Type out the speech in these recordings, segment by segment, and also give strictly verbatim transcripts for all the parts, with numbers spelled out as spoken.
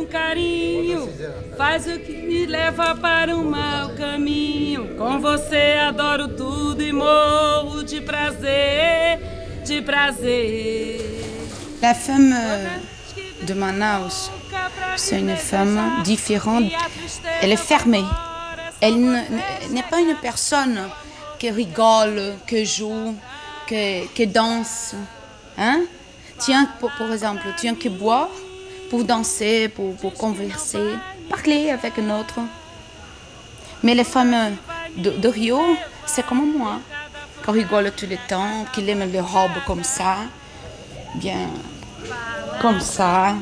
um carinho, faz o que me leva para um mau caminho. Com você adoro tudo e morro de prazer, de prazer. La femme de Manaus, c'est une femme différente. Elle est fermée. Elle n'est pas une personne qui rigole, qui joue, qui, qui danse. Hein? Tiens, pour, pour exemple, tiens qui boit pour danser, pour, pour converser, parler avec un autre. Mais les femmes de, de Rio, c'est comme moi, qui rigolent tout le temps, qui aiment les robes comme ça, bien comme ça.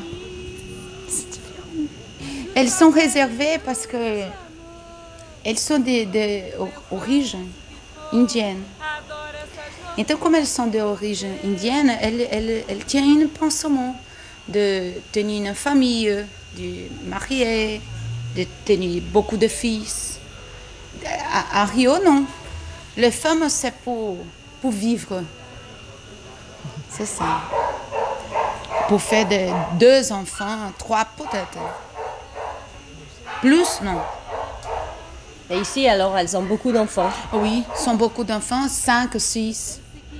Elles sont réservées parce que elles sont d'origine indienne. Então, comme elles sont d'origine indienne, elles, elles, elles tiennent un pensement de tenir une famille, de marier, de tenir beaucoup de fils. À, à Rio, non. Les femmes, c'est pour, pour vivre. C'est ça. Pour faire de, deux enfants, trois peut-être. Plus, non. Et ici, alors, elles ont beaucoup d'enfants. Oui, sont beaucoup d'enfants, cinq, six.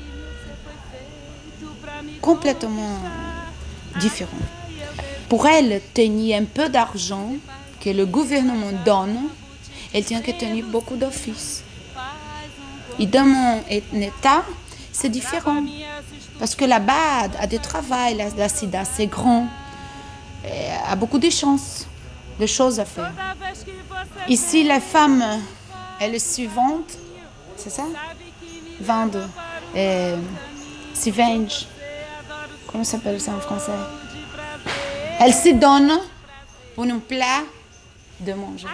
Complètement différents. Pour elles, tenir un peu d'argent que le gouvernement donne, elles tiennent que tenir beaucoup de fils. Et dans mon état, c'est différent. Parce que là-bas, il y a du travail, la, la sida, c'est grand. Il y a beaucoup de chances, de choses à faire. Ici, les femmes, elles se vendent, c'est ça? Vendent, euh, se vendent. Comment ça s'appelle ça en français? Elles se donnent pour un plat de manger.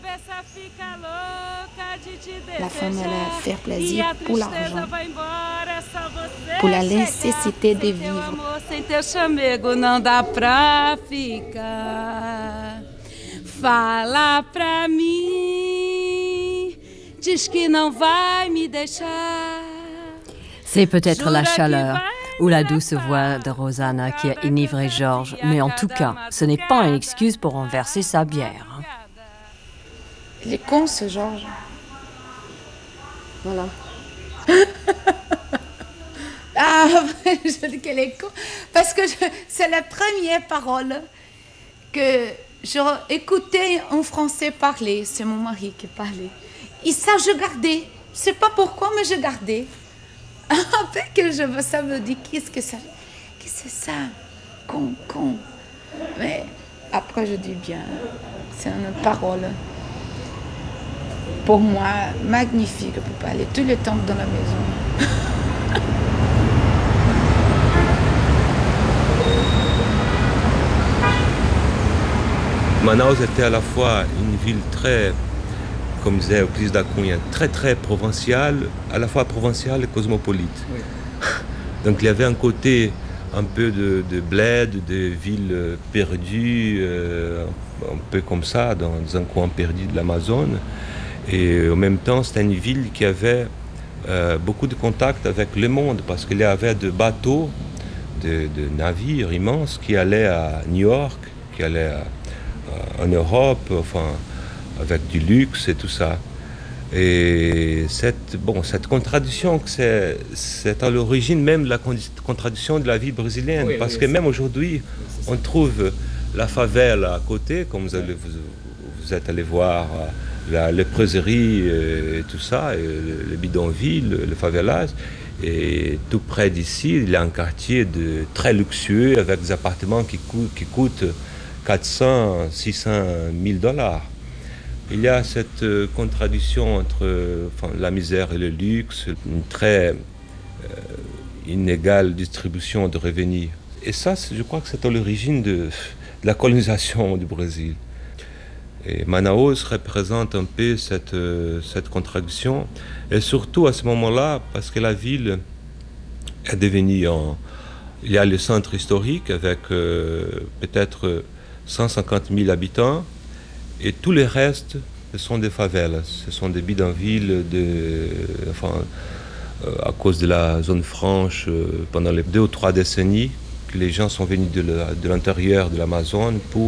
La femme, elle a fait plaisir pour l'argent, pour la nécessité de vivre. Sem teu chamego não dá pra ficar. Fala pra mim, diz que não vai me deixar. C'est peut-être la chaleur ou la douce voix de Rosanna qui a enivré Georges, mais en tout cas, ce n'est pas une excuse pour renverser sa bière. Il est con, ce Georges. Voilà. Ah, je dis qu'elle est con. Parce que je, c'est la première parole que j'ai écouté en français parler. C'est mon mari qui parlait. Et ça, je gardais. Je ne sais pas pourquoi, mais je gardais. Après que je, ça me dit, qu'est-ce que ça, qu'est-ce que c'est ça? Con, con. Mais après, je dis bien, c'est une parole. Pour moi, magnifique pour parler tout le temps dans la maison. Manaus était à la fois une ville très, comme disait Euclide da Cunha, très très provinciale, à la fois provinciale et cosmopolite. Oui. Donc il y avait un côté un peu de, de bled, de ville perdue, euh, un peu comme ça, dans un coin perdu de l'Amazone. Et en même temps, c'était une ville qui avait euh, beaucoup de contacts avec le monde, parce qu'il y avait de bateaux, de, de navires immenses qui allaient à New York, qui allaient à, à, en Europe, enfin, avec du luxe et tout ça. Et cette, bon, cette contradiction, c'est, c'est à l'origine même de la contradiction de la vie brésilienne, oui, parce oui, que même aujourd'hui, on trouve la favela à côté, comme vous, allez, vous, vous êtes allé voir la léproserie et tout ça, et le, le bidonville, le, le favelas. Et tout près d'ici, il y a un quartier de, très luxueux avec des appartements qui, coûtent, qui coûtent quatre cents, six cent mille dollars. Il y a cette euh, contradiction entre euh, enfin, la misère et le luxe, une très euh, inégale distribution de revenus. Et ça, je crois que c'est à l'origine de, de la colonisation du Brésil. Et Manaus représente un peu cette, euh, cette contradiction, et surtout à ce moment-là, parce que la ville est devenue en... Il y a le centre historique avec euh, peut-être cent cinquante mille habitants, et tous les restes, ce sont des favelas, ce sont des bidonvilles, de, enfin, euh, à cause de la zone franche, euh, pendant les deux ou trois décennies, que les gens sont venus de, la, de l'intérieur de l'Amazone pour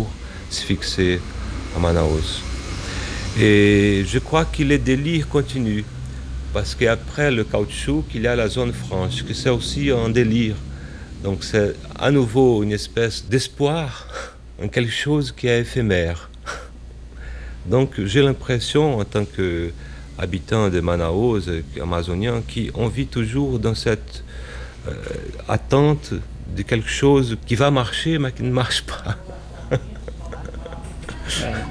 se fixer à Manaus. Et je crois que les délires continuent, parce qu'après le caoutchouc, il y a la zone franche, que c'est aussi un délire. Donc c'est à nouveau une espèce d'espoir en quelque chose qui est éphémère. Donc j'ai l'impression, en tant qu'habitant de Manaus, amazonien, qu'on vit toujours dans cette euh, attente de quelque chose qui va marcher, mais qui ne marche pas.